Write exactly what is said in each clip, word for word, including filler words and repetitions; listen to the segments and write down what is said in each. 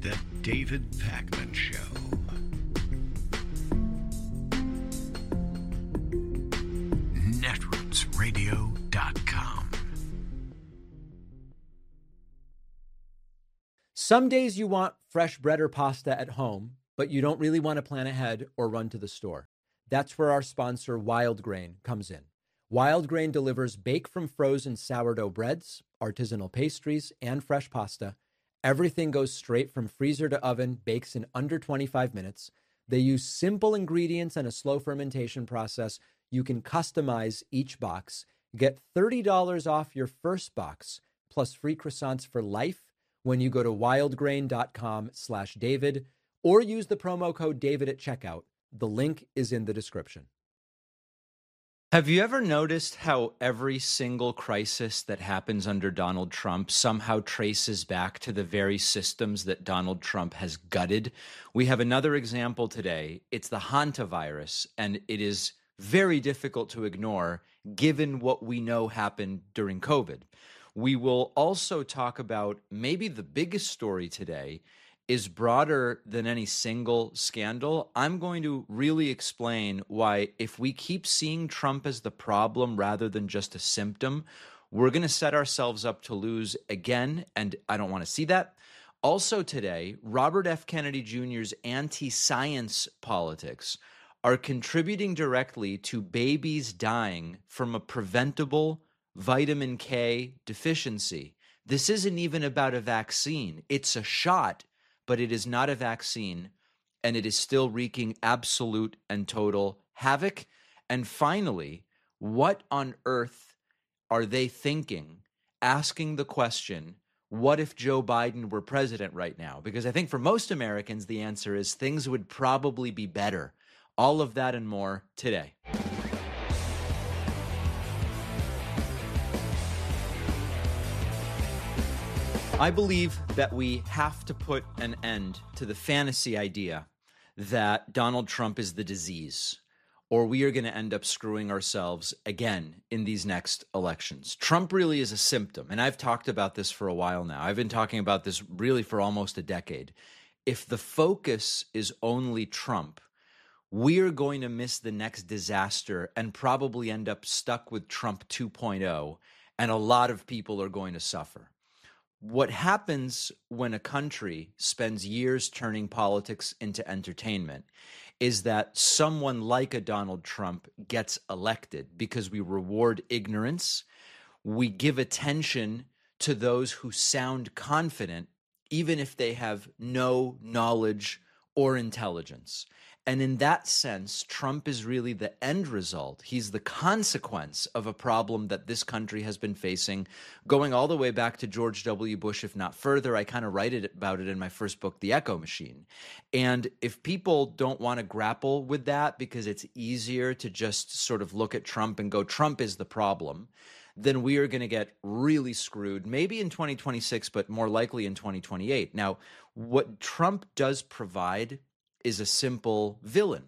The David Pakman Show. netroots radio dot com. Some days you want fresh bread or pasta at home, but you don't really want to plan ahead or run to the store. That's where our sponsor, Wild Grain, comes in. Wild Grain delivers bake from frozen sourdough breads, artisanal pastries, and fresh pasta. Everything goes straight from freezer to oven, bakes in under twenty-five minutes. They use simple ingredients and a slow fermentation process. You can customize each box. Get thirty dollars off your first box, plus free croissants for life when you go to wildgrain.com slash David, or use the promo code David at checkout. The link is in the description. Have you ever noticed how every single crisis that happens under Donald Trump somehow traces back to the very systems that Donald Trump has gutted? We have another example today. It's the hantavirus, and it is very difficult to ignore given what we know happened during COVID. We will also talk about maybe the biggest story today is broader than any single scandal. I'm going to really explain why if we keep seeing Trump as the problem rather than just a symptom, we're going to set ourselves up to lose again, and I don't want to see that. Also today, Robert F. Kennedy Junior's anti-science politics are contributing directly to babies dying from a preventable vitamin K deficiency. This isn't even about a vaccine. It's a shot, but it is not a vaccine, and it is still wreaking absolute and total havoc. And finally, what on earth are they thinking, asking the question, what if Joe Biden were president right now? Because I think for most Americans, the answer is things would probably be better. All of that and more today. I believe that we have to put an end to the fantasy idea that Donald Trump is the disease, or we are going to end up screwing ourselves again in these next elections. Trump really is a symptom, and I've talked about this for a while now. I've been talking about this really for almost a decade. If the focus is only Trump, we are going to miss the next disaster and probably end up stuck with Trump two point oh, and a lot of people are going to suffer. What happens when a country spends years turning politics into entertainment is that someone like a Donald Trump gets elected because we reward ignorance. We give attention to those who sound confident, even if they have no knowledge or intelligence. And in that sense, Trump is really the end result. He's the consequence of a problem that this country has been facing going all the way back to George W. Bush, if not further. I kind of write it about it in my first book, The Echo Machine. And if people don't want to grapple with that because it's easier to just sort of look at Trump and go, Trump is the problem, then we are going to get really screwed, maybe in twenty twenty-six, but more likely in twenty twenty-eight. Now, what Trump does provide is a simple villain,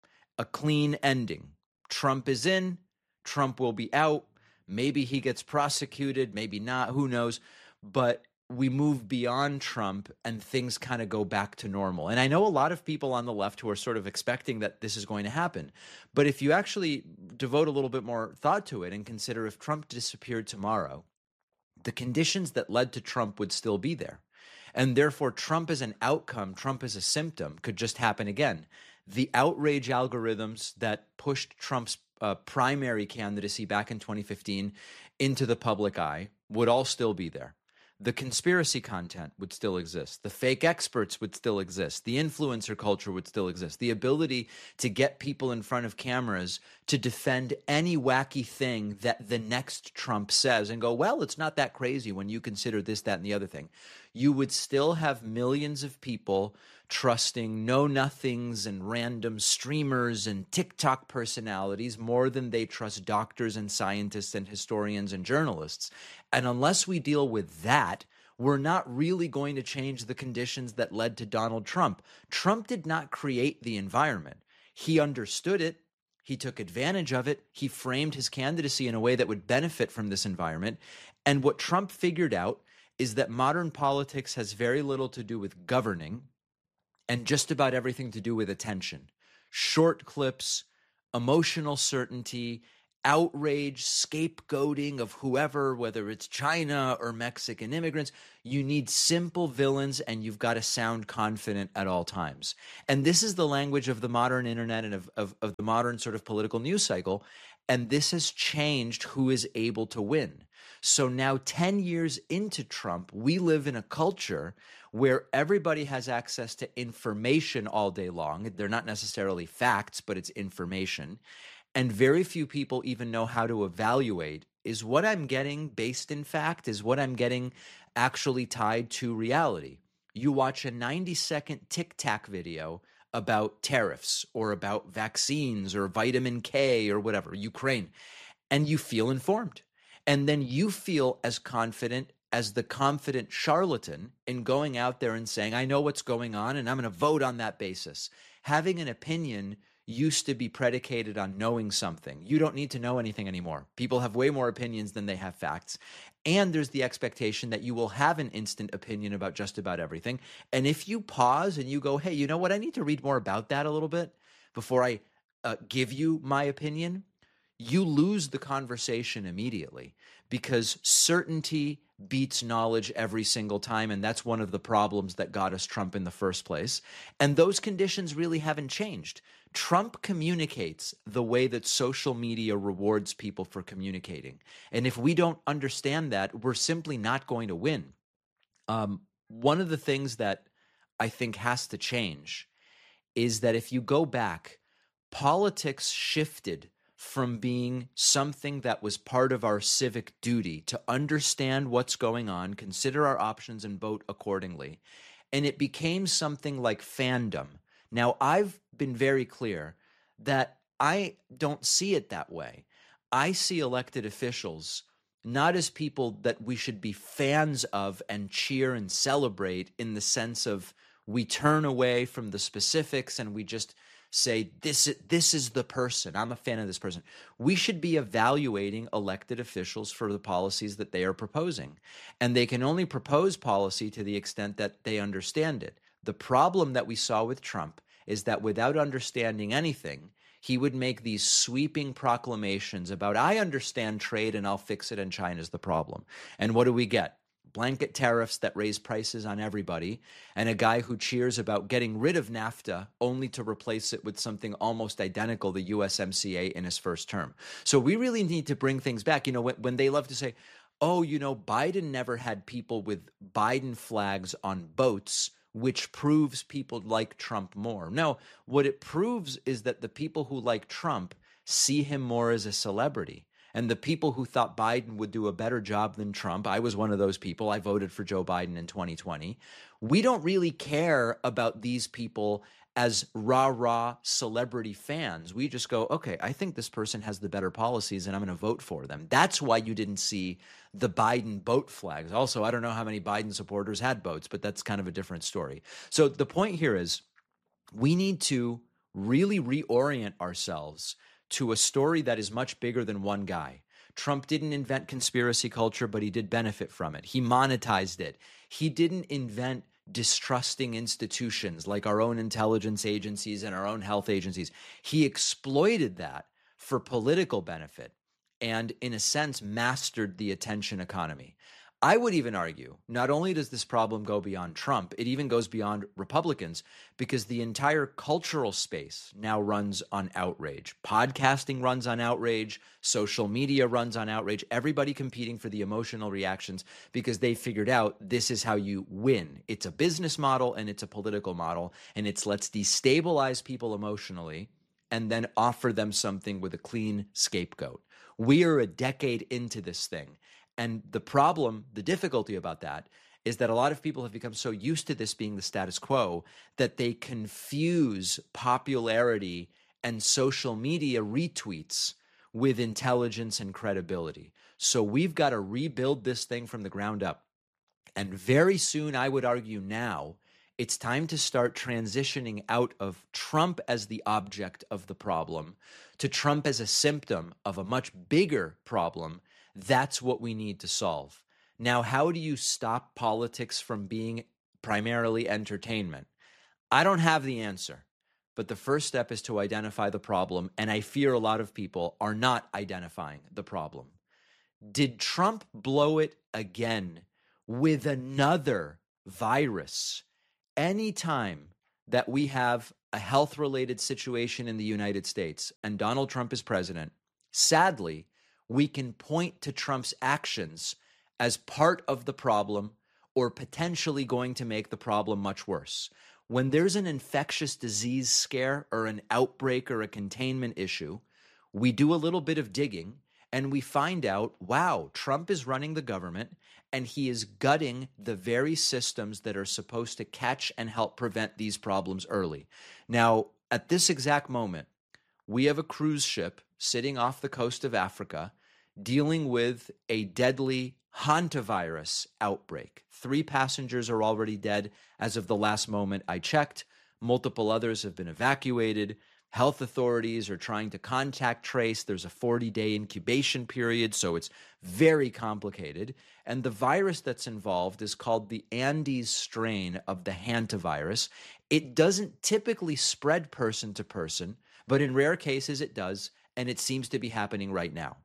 a clean ending. Trump is in, Trump will be out. Maybe he gets prosecuted, maybe not, who knows? But we move beyond Trump and things kind of go back to normal. And I know a lot of people on the left who are sort of expecting that this is going to happen. But if you actually devote a little bit more thought to it and consider if Trump disappeared tomorrow, the conditions that led to Trump would still be there. And therefore, Trump as an outcome, Trump as a symptom could just happen again. The outrage algorithms that pushed Trump's uh, primary candidacy back in twenty fifteen into the public eye would all still be there. The conspiracy content would still exist. The fake experts would still exist. The influencer culture would still exist. The ability to get people in front of cameras to defend any wacky thing that the next Trump says and go, well, it's not that crazy when you consider this, that, and the other thing. You would still have millions of people trusting know-nothings and random streamers and TikTok personalities more than they trust doctors and scientists and historians and journalists. And unless we deal with that, we're not really going to change the conditions that led to Donald Trump. Trump did not create the environment. He understood it. He took advantage of it. He framed his candidacy in a way that would benefit from this environment. And what Trump figured out is that modern politics has very little to do with governing and just about everything to do with attention. Short clips, emotional certainty, outrage, scapegoating of whoever, whether it's China or Mexican immigrants. You need simple villains, and you've got to sound confident at all times. And this is the language of the modern internet and of, of, of the modern sort of political news cycle. And this has changed who is able to win. So now, ten years into Trump, we live in a culture where everybody has access to information all day long. They're not necessarily facts, but it's information. And very few people even know how to evaluate, is what I'm getting based in fact? Is what I'm getting actually tied to reality? You watch a ninety second Tic Tac video about tariffs or about vaccines or vitamin K or whatever, Ukraine, and you feel informed. And then you feel as confident as the confident charlatan in going out there and saying, I know what's going on and I'm going to vote on that basis. Having an opinion used to be predicated on knowing something. You don't need to know anything anymore. People have way more opinions than they have facts. And there's the expectation that you will have an instant opinion about just about everything. And if you pause and you go, hey, you know what? I need to read more about that a little bit before I uh, give you my opinion, you lose the conversation immediately, because certainty beats knowledge every single time. And that's one of the problems that got us Trump in the first place. And those conditions really haven't changed. Trump communicates the way that social media rewards people for communicating. And if we don't understand that, we're simply not going to win. Um, one of the things that I think has to change is that if you go back, politics shifted from being something that was part of our civic duty to understand what's going on, consider our options, and vote accordingly. And it became something like fandom. Now, I've been very clear that I don't see it that way. I see elected officials not as people that we should be fans of and cheer and celebrate in the sense of we turn away from the specifics and we just say, this, this is the person. I'm a fan of this person. We should be evaluating elected officials for the policies that they are proposing. And they can only propose policy to the extent that they understand it. The problem that we saw with Trump is that without understanding anything, he would make these sweeping proclamations about, I understand trade and I'll fix it and China's the problem. And what do we get? Blanket tariffs that raise prices on everybody, and a guy who cheers about getting rid of NAFTA only to replace it with something almost identical, the U S M C A, in his first term. So we really need to bring things back. You know, when, when they love to say, oh, you know, Biden never had people with Biden flags on boats, which proves people like Trump more. No, what it proves is that the people who like Trump see him more as a celebrity. And the people who thought Biden would do a better job than Trump, I was one of those people. I voted for Joe Biden in twenty twenty. We don't really care about these people as rah-rah celebrity fans. We just go, okay, I think this person has the better policies and I'm going to vote for them. That's why you didn't see the Biden boat flags. Also, I don't know how many Biden supporters had boats, but that's kind of a different story. So the point here is we need to really reorient ourselves to a story that is much bigger than one guy. Trump didn't invent conspiracy culture, but he did benefit from it. He monetized it. He didn't invent distrusting institutions like our own intelligence agencies and our own health agencies. He exploited that for political benefit and, in a sense, mastered the attention economy. I would even argue, not only does this problem go beyond Trump, it even goes beyond Republicans, because the entire cultural space now runs on outrage. Podcasting runs on outrage. Social media runs on outrage. Everybody competing for the emotional reactions because they figured out this is how you win. It's a business model and it's a political model, and it's let's destabilize people emotionally and then offer them something with a clean scapegoat. We are a decade into this thing. And the problem, the difficulty about that is that a lot of people have become so used to this being the status quo that they confuse popularity and social media retweets with intelligence and credibility. So we've got to rebuild this thing from the ground up. And very soon, I would argue now, it's time to start transitioning out of Trump as the object of the problem to Trump as a symptom of a much bigger problem. That's what we need to solve. Now, how do you stop politics from being primarily entertainment? I don't have the answer, but the first step is to identify the problem, and I fear a lot of people are not identifying the problem. Did Trump blow it again with another virus? Anytime that we have a health-related situation in the United States and Donald Trump is president, sadly, we can point to Trump's actions as part of the problem or potentially going to make the problem much worse. When there's an infectious disease scare or an outbreak or a containment issue, we do a little bit of digging and we find out, wow, Trump is running the government and he is gutting the very systems that are supposed to catch and help prevent these problems early. Now, at this exact moment, we have a cruise ship sitting off the coast of Africa dealing with a deadly hantavirus outbreak. Three passengers are already dead as of the last moment I checked. Multiple others have been evacuated. Health authorities are trying to contact trace. There's a forty-day incubation period, so it's very complicated. And the virus that's involved is called the Andes strain of the hantavirus. It doesn't typically spread person to person, but in rare cases it does, and it seems to be happening right now.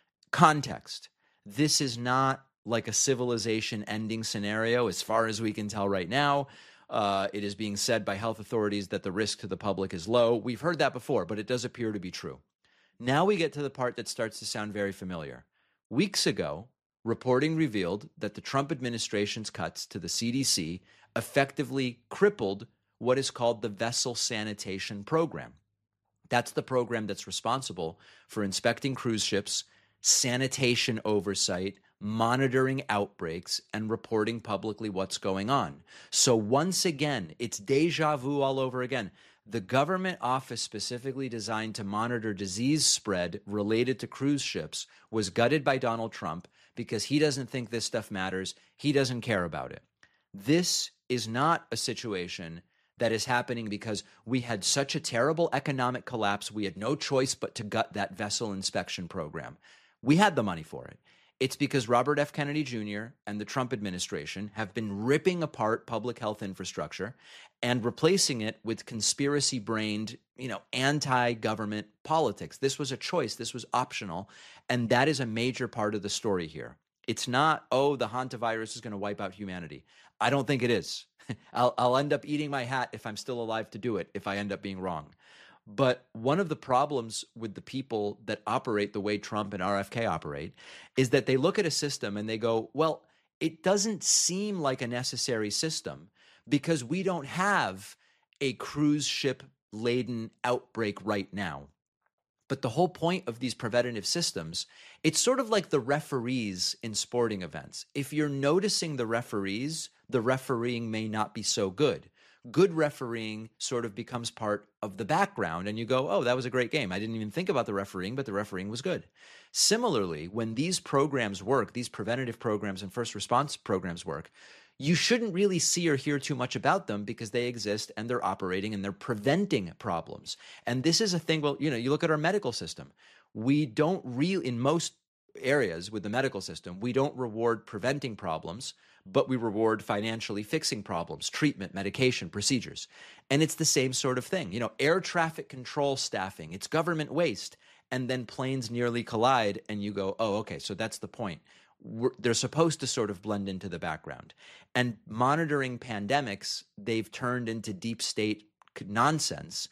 Context. This is not like a civilization-ending scenario as far as we can tell right now. Uh, it is being said by health authorities that the risk to the public is low. We've heard that before, but it does appear to be true. Now we get to the part that starts to sound very familiar. Weeks ago, reporting revealed that the Trump administration's cuts to the C D C effectively crippled what is called the vessel sanitation program. That's the program that's responsible for inspecting cruise ships, sanitation oversight, monitoring outbreaks, and reporting publicly what's going on. So once again, it's deja vu all over again. The government office specifically designed to monitor disease spread related to cruise ships was gutted by Donald Trump because he doesn't think this stuff matters. He doesn't care about it. This is not a situation that is happening because we had such a terrible economic collapse, we had no choice but to gut that vessel inspection program. We had the money for it. It's because Robert F. Kennedy Junior and the Trump administration have been ripping apart public health infrastructure and replacing it with conspiracy-brained, you know, anti-government politics. This was a choice. This was optional. And that is a major part of the story here. It's not, oh, the hantavirus is going to wipe out humanity. I don't think it is. I'll, I'll end up eating my hat if I'm still alive to do it, if I end up being wrong. But one of the problems with the people that operate the way Trump and R F K operate is that they look at a system and they go, well, it doesn't seem like a necessary system because we don't have a cruise ship laden outbreak right now. But the whole point of these preventative systems, it's sort of like the referees in sporting events. If you're noticing the referees, the refereeing may not be so good. Good refereeing sort of becomes part of the background and you go, oh, that was a great game. I didn't even think about the refereeing, but the refereeing was good. Similarly, when these programs work, these preventative programs and first response programs work, you shouldn't really see or hear too much about them because they exist and they're operating and they're preventing problems. And this is a thing, well, you know, you look at our medical system. We don't really, in most areas with the medical system, we don't reward preventing problems, but we reward financially fixing problems, treatment, medication, procedures. And it's the same sort of thing. You know, air traffic control staffing, it's government waste. And then planes nearly collide and you go, oh, okay, so that's the point. We're, they're supposed to sort of blend into the background. And monitoring pandemics, they've turned into deep state nonsense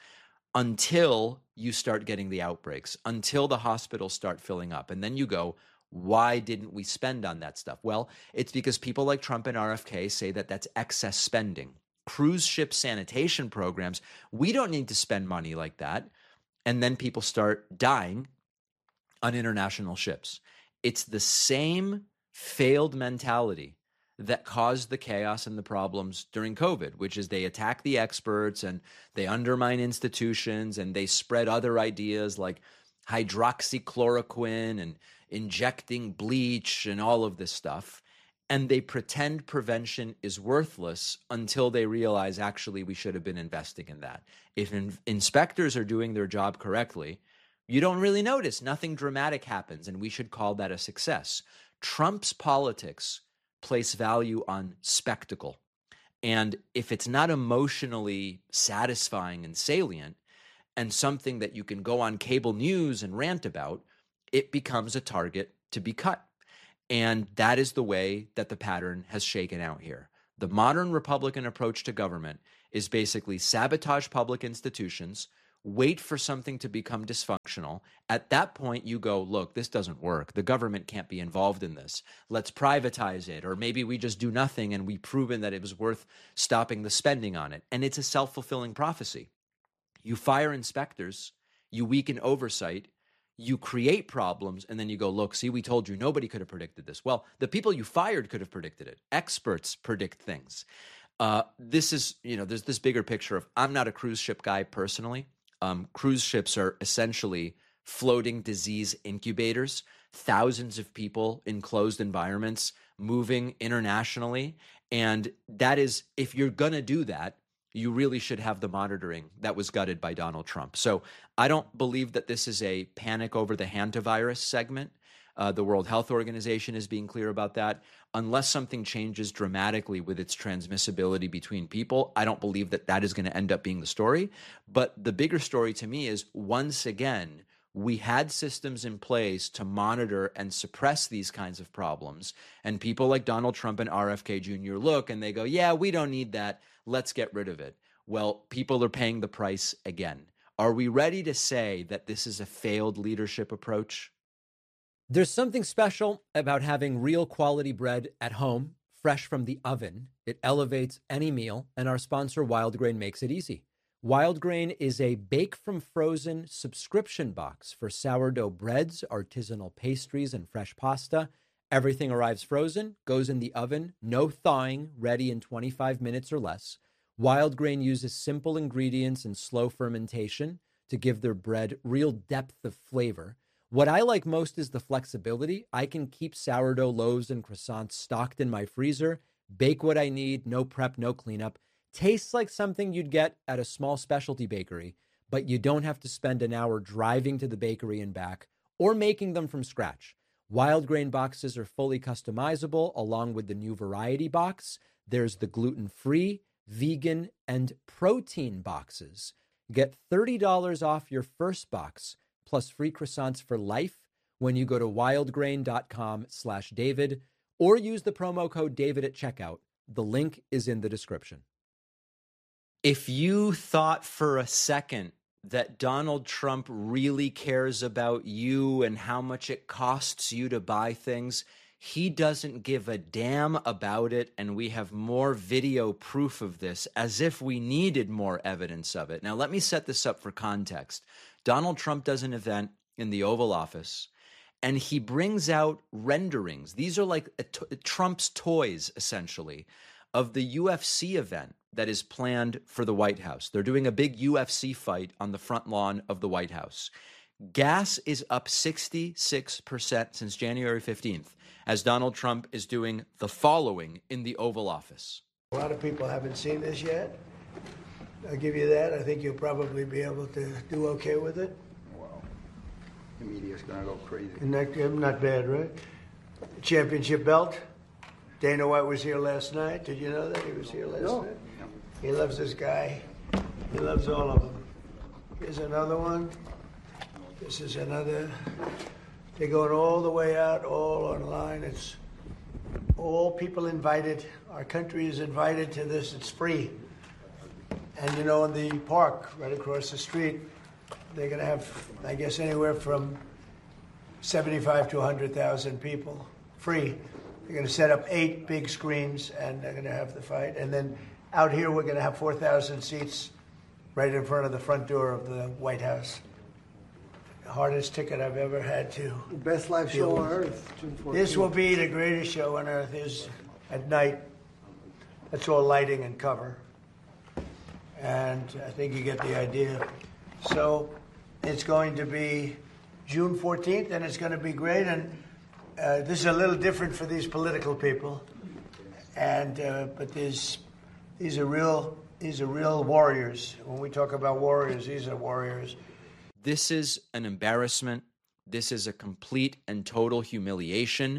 until you start getting the outbreaks, until the hospitals start filling up. And then you go, why didn't we spend on that stuff? Well, it's because people like Trump and R F K say that that's excess spending. Cruise ship sanitation programs, we don't need to spend money like that. And then people start dying on international ships. It's the same failed mentality that caused the chaos and the problems during COVID, which is they attack the experts and they undermine institutions and they spread other ideas like hydroxychloroquine and injecting bleach and all of this stuff. And they pretend prevention is worthless until they realize actually we should have been investing in that. If in- inspectors are doing their job correctly, you don't really notice. Nothing dramatic happens, and we should call that a success. Trump's politics place value on spectacle. And if it's not emotionally satisfying and salient and something that you can go on cable news and rant about, it becomes a target to be cut. And that is the way that the pattern has shaken out here. The modern Republican approach to government is basically sabotage public institutions, wait for something to become dysfunctional. At that point, you go, look, this doesn't work. The government can't be involved in this. Let's privatize it. Or maybe we just do nothing and we've proven that it was worth stopping the spending on it. And it's a self-fulfilling prophecy. You fire inspectors, you weaken oversight, you create problems, and then you go, look, see, we told you nobody could have predicted this. Well, the people you fired could have predicted it. Experts predict things. Uh, this is, you know, there's this bigger picture of, I'm not a cruise ship guy personally. Um, cruise ships are essentially floating disease incubators, thousands of people in closed environments moving internationally. And that is, if you're going to do that, you really should have the monitoring that was gutted by Donald Trump. So I don't believe that this is a panic over the hantavirus segment. Uh, the World Health Organization is being clear about that. Unless something changes dramatically with its transmissibility between people, I don't believe that that is going to end up being the story. But the bigger story to me is, once again, we had systems in place to monitor and suppress these kinds of problems. And people like Donald Trump and R F K Junior look and they go, yeah, we don't need that. Let's get rid of it. Well, people are paying the price again. Are we ready to say that this is a failed leadership approach? There's something special about having real quality bread at home, fresh from the oven. It elevates any meal, and our sponsor, Wild Grain, makes it easy. Wild Grain is a bake from frozen subscription box for sourdough breads, artisanal pastries, and fresh pasta. Everything arrives frozen, goes in the oven, no thawing, ready in twenty-five minutes or less. Wild Grain uses simple ingredients and slow fermentation to give their bread real depth of flavor. What I like most is the flexibility. I can keep sourdough loaves and croissants stocked in my freezer, bake what I need, no prep, no cleanup. Tastes like something you'd get at a small specialty bakery, but you don't have to spend an hour driving to the bakery and back or making them from scratch. Wild Grain boxes are fully customizable along with the new variety box. There's the gluten-free, vegan, and protein boxes. Get thirty dollars off your first box plus free croissants for life when you go to wildgrain.com slash David or use the promo code David at checkout. The link is in the description. If you thought for a second that Donald Trump really cares about you and how much it costs you to buy things, he doesn't give a damn about it, and we have more video proof of this, as if we needed more evidence of it. Now, let me set this up for context. Donald Trump does an event in the Oval Office, and he brings out renderings. These are like a to- Trump's toys, essentially, of the U F C event that is planned for the White House. They're doing a big U F C fight on the front lawn of the White House. Gas is up sixty-six percent since January fifteenth, as Donald Trump is doing the following in the Oval Office. A lot of people haven't seen this yet. I'll give you that. I think you'll probably be able to do okay with it. Well, the media's going to go crazy. Not, not bad, right? Championship belt. Dana White was here last night. Did you know that? He was here last No. night. He loves this guy. He loves all of them. Here's another one. This is another. They're going all the way out, all online. It's all people invited. Our country is invited to this. It's free. And, you know, in the park right across the street, they're going to have, I guess, anywhere from seventy-five to one hundred thousand people, free. They're going to set up eight big screens, and they're going to have the fight. And then out here, we're going to have four thousand seats right in front of the front door of the White House. The hardest ticket I've ever had to. Best live show on earth, June fourteenth. This will be the greatest show on earth. Is at night. That's all lighting and cover. And I think you get the idea. So it's going to be June fourteenth, and it's going to be great. And uh, this is a little different for these political people. And uh, but these these are real these are real warriors. When we talk about warriors, these are warriors. This is an embarrassment. This is a complete and total humiliation.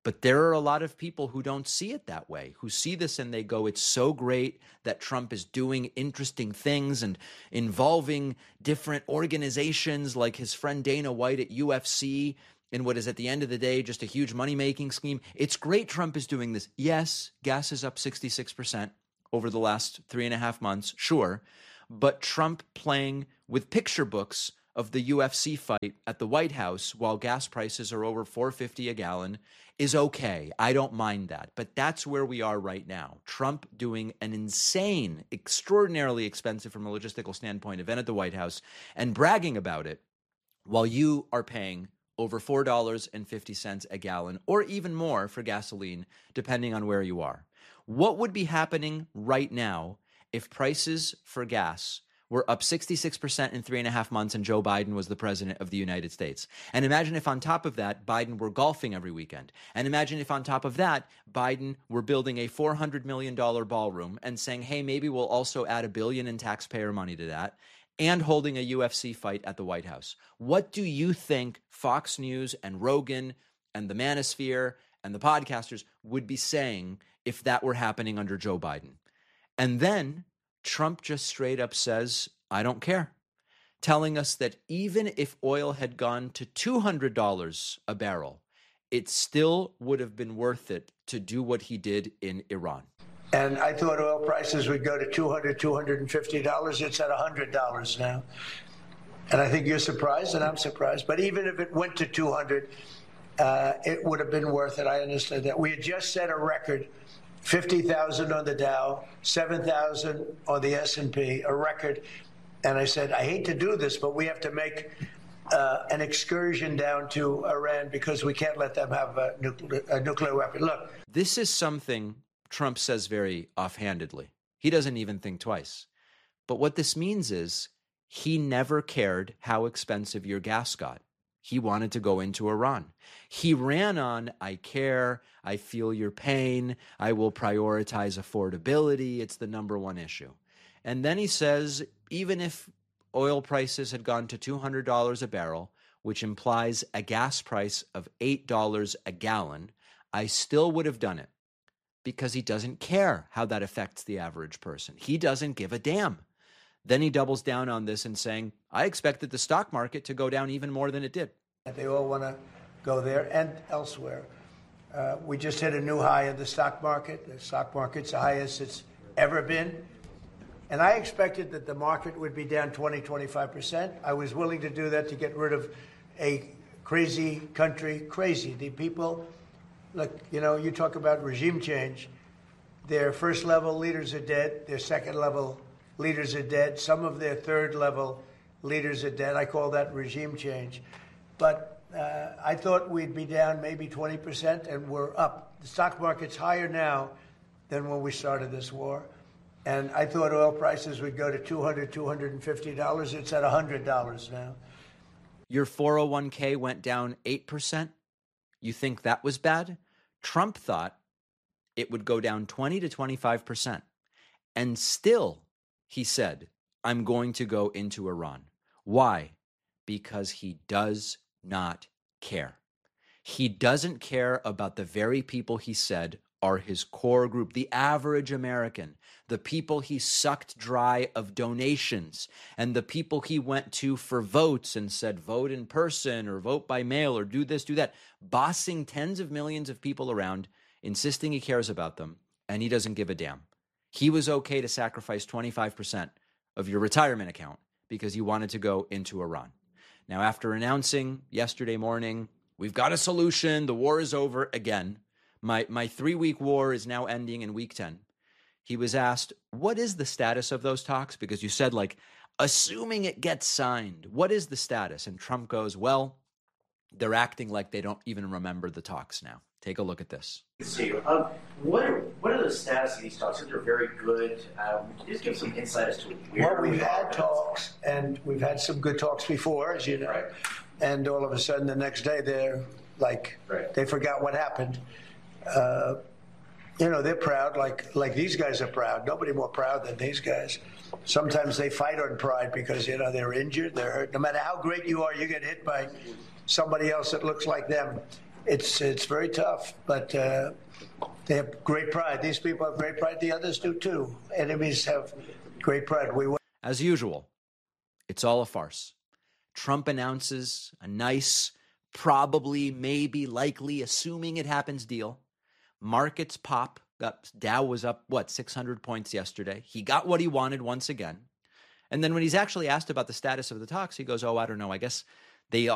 But there are a lot of people who don't see it that way, who see this and they go, it's so great that Trump is doing interesting things and involving different organizations like his friend Dana White at U F C in what is at the end of the day just a huge money-making scheme. It's great Trump is doing this. Yes, gas is up sixty-six percent over the last three and a half months, sure. But Trump playing with picture books of the U F C fight at the White House while gas prices are over four dollars and fifty cents a gallon is okay. I don't mind that. But that's where we are right now. Trump doing an insane, extraordinarily expensive from a logistical standpoint event at the White House and bragging about it while you are paying over four dollars and fifty cents a gallon or even more for gasoline, depending on where you are. What would be happening right now if prices for gas were up sixty-six percent in three and a half months and Joe Biden was the president of the United States? And imagine if on top of that, Biden were golfing every weekend. And imagine if on top of that, Biden were building a four hundred million dollars ballroom and saying, hey, maybe we'll also add a billion in taxpayer money to that, and holding a U F C fight at the White House. What do you think Fox News and Rogan and the Manosphere and the podcasters would be saying if that were happening under Joe Biden? And then Trump just straight up says, I don't care, telling us that even if oil had gone to two hundred dollars a barrel, it still would have been worth it to do what he did in Iran. And I thought oil prices would go to two hundred dollars, two hundred fifty dollars. It's at one hundred dollars now. And I think you're surprised, and I'm surprised. But even if it went to two hundred dollars, uh, it would have been worth it. I understand that. We had just set a record, fifty thousand on the Dow, seven thousand on the S and P, a record. And I said, I hate to do this, but we have to make uh, an excursion down to Iran because we can't let them have a nuclear, a nuclear weapon. Look. This is something Trump says very offhandedly. He doesn't even think twice. But what this means is he never cared how expensive your gas got. He wanted to go into Iran. He ran on, I care, I feel your pain, I will prioritize affordability, it's the number one issue. And then he says, even if oil prices had gone to two hundred dollars a barrel, which implies a gas price of eight dollars a gallon, I still would have done it. Because he doesn't care how that affects the average person. He doesn't give a damn. Then he doubles down on this and saying, I expected the stock market to go down even more than it did. They all want to go there and elsewhere. Uh, we just hit a new high in the stock market. The stock market's the highest it's ever been. And I expected that the market would be down twenty, twenty-five percent. I was willing to do that to get rid of a crazy country. Crazy. The people... Look, you know, you talk about regime change. Their first level leaders are dead. Their second level leaders are dead. Some of their third level leaders are dead. I call that regime change. But uh, I thought we'd be down maybe twenty percent, and we're up. The stock market's higher now than when we started this war. And I thought oil prices would go to two hundred dollars, two hundred fifty dollars. It's at one hundred dollars now. Your four oh one k went down eight percent. You think that was bad? Trump thought it would go down twenty to twenty-five percent. And still, he said, I'm going to go into Iran. Why? Because he does not care. He doesn't care about the very people he said are his core group, the average American, the people he sucked dry of donations, and the people he went to for votes and said, vote in person or vote by mail or do this, do that, bossing tens of millions of people around, insisting he cares about them, and he doesn't give a damn. He was okay to sacrifice twenty-five percent of your retirement account because you wanted to go into Iran. Now, after announcing yesterday morning, we've got a solution, the war is over again, My my three-week war is now ending in week ten. He was asked, what is the status of those talks? Because you said, like, assuming it gets signed, what is the status? And Trump goes, well, they're acting like they don't even remember the talks now. Take a look at this. See, um, what are what are the status of these talks? They're very good. Um, can you just give some insight as to where Well, we've we had are? talks, and we've had some good talks before, as you know. Right. And all of a sudden, the next day, they're like, Right. they forgot what happened. Uh, you know, they're proud, like like these guys are proud. Nobody more proud than these guys. Sometimes they fight on pride because, you know, they're injured, they're hurt. No matter how great you are, you get hit by somebody else that looks like them. it's it's very tough, but uh, they have great pride. These people have great pride. The others do too. Enemies have great pride. We As usual, it's all a farce. Trump announces a nice, probably, maybe, likely, assuming it happens deal. Markets pop. Got, Dow was up, what, six hundred points yesterday. He got what he wanted once again. And then when he's actually asked about the status of the talks, he goes, oh, I don't know. I guess they